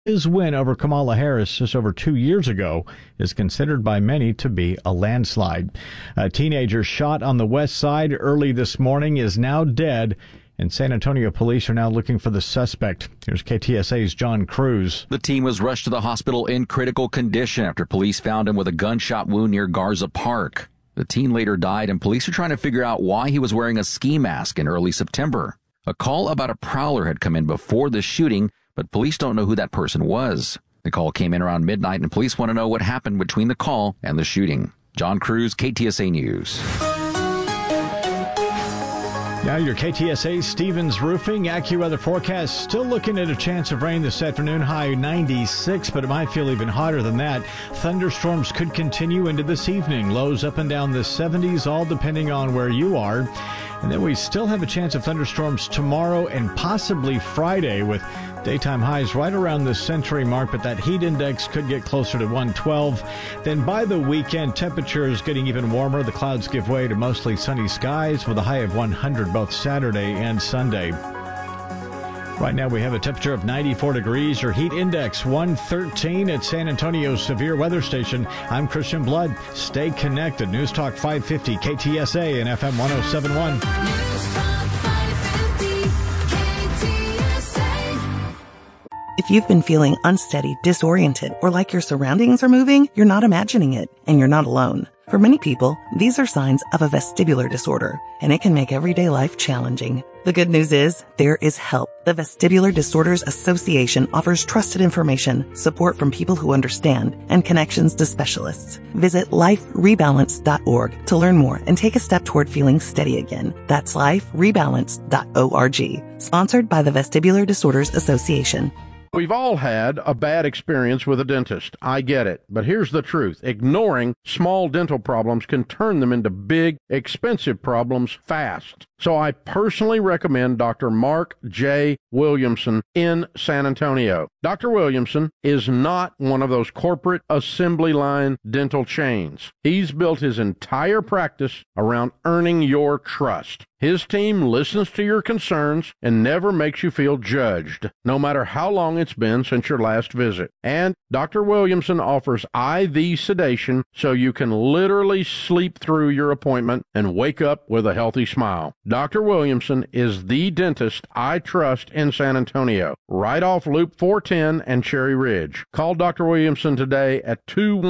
His win over Kamala Harris just over 2 years ago is considered by many to be a landslide. A teenager shot on the west side early this morning is now dead, and San Antonio police are now looking for the suspect. Here's KTSA's John Cruz. The team was rushed to the hospital in critical condition after police found him with a gunshot wound near Garza Park. The teen later died, and police are trying to figure out why he was wearing a ski mask in early September. A call about a prowler had come in before the shooting, but police don't know who that person was. The call came in around midnight, and police want to know what happened between the call and the shooting. John Cruz, KTSA News. Now your KTSA Stevens Roofing AccuWeather forecast. Still looking at a chance of rain this afternoon, high 96, but it might feel even hotter than that. Thunderstorms could continue into this evening. Lows up and down the 70s, all depending on where you are. And then we still have a chance of thunderstorms tomorrow and possibly Friday with daytime highs right around the century mark, but that heat index could get closer to 112. Then by the weekend, temperatures getting even warmer. The clouds give way to mostly sunny skies with a high of 100 both Saturday and Sunday. Right now we have a temperature of 94 degrees. Your heat index 113 at San Antonio's Severe Weather Station. I'm Christian Blood. Stay connected. News Talk 550 KTSA and FM 1071. News Talk 550 KTSA. If you've been feeling unsteady, disoriented, or like your surroundings are moving, you're not imagining it, and you're not alone. For many people, these are signs of a vestibular disorder, and it can make everyday life challenging. The good news is, there is help. The Vestibular Disorders Association offers trusted information, support from people who understand, and connections to specialists. Visit liferebalance.org to learn more and take a step toward feeling steady again. That's liferebalance.org. Sponsored by the Vestibular Disorders Association. We've all had a bad experience with a dentist. I get it. But here's the truth. Ignoring small dental problems can turn them into big, expensive problems fast. So I personally recommend Dr. Mark J. Williamson in San Antonio. Dr. Williamson is not one of those corporate assembly line dental chains. He's built his entire practice around earning your trust. His team listens to your concerns and never makes you feel judged, no matter how long it's been since your last visit. And Dr. Williamson offers IV sedation so you can literally sleep through your appointment and wake up with a healthy smile. Dr. Williamson is the dentist I trust in San Antonio, right off Loop 410 and Cherry Ridge. Call Dr. Williamson today at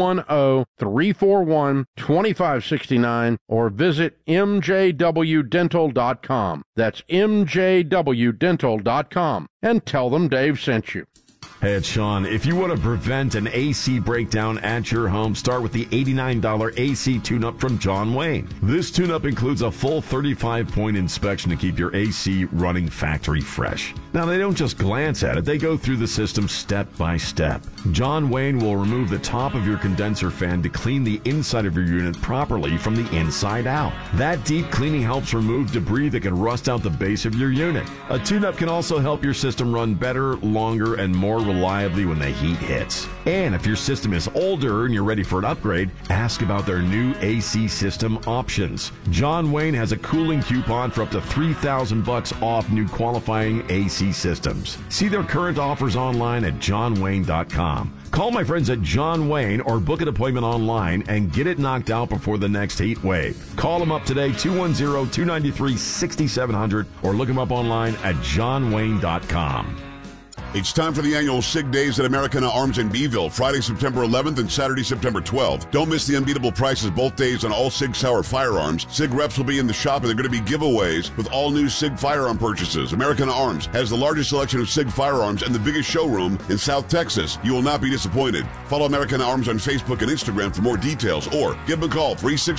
210-341-2569 or visit mjwdental.com. That's mjwdental.com, and tell them Dave sent you. Hey, it's Sean. If you want to prevent an AC breakdown at your home, start with the $89 AC tune-up from John Wayne. This tune-up includes a full 35-point inspection to keep your AC running factory fresh. Now, they don't just glance at it. They go through the system step by step. John Wayne will remove the top of your condenser fan to clean the inside of your unit properly from the inside out. That deep cleaning helps remove debris that can rust out the base of your unit. A tune-up can also help your system run better, longer, and more reliably when the heat hits. And if your system is older and you're ready for an upgrade, ask about their new AC system options. John Wayne has a cooling coupon for up to $3,000 off new qualifying AC systems. See their current offers online at johnwayne.com. Call my friends at John Wayne or book an appointment online and get it knocked out before the next heat wave. Call them up today, 210-293-6700, or look them up online at johnwayne.com. It's time for the annual SIG Days at Americana Arms in Beeville, Friday, September 11th and Saturday, September 12th. Don't miss the unbeatable prices both days on all SIG Sauer firearms. SIG reps will be in the shop, and they're going to be giveaways with all new SIG firearm purchases. Americana Arms has the largest selection of SIG firearms and the biggest showroom in South Texas. You will not be disappointed. Follow Americana Arms on Facebook and Instagram for more details, or give them a call,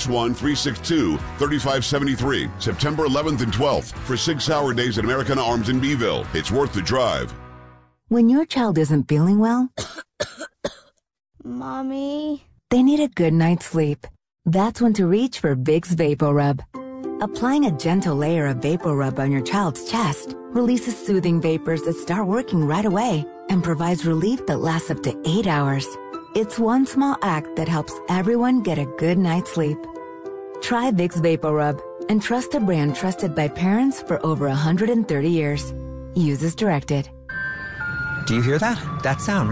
361-362-3573. September 11th and 12th for SIG Sauer Days at Americana Arms in Beeville. It's worth the drive. When your child isn't feeling well, Mommy, they need a good night's sleep. That's when to reach for Vicks VapoRub. Applying a gentle layer of VapoRub on your child's chest releases soothing vapors that start working right away and provides relief that lasts up to 8 hours. It's one small act that helps everyone get a good night's sleep. Try Vicks VapoRub and trust a brand trusted by parents for over 130 years. Use as directed. Do you hear that? That sound